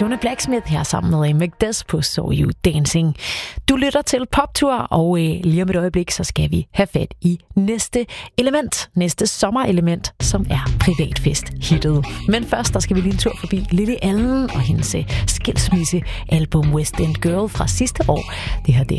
Jonah Blacksmith her sammen med Magdes på So You Dancing. Du lytter til Poptur, og lige om et øjeblik, så skal vi have fat i næste element, næste sommerelement, som er privatfest-hittet. Men først, der skal vi lige en tur forbi Lily Allen og hendes skilsmisse-album West End Girl fra sidste år. Det her, det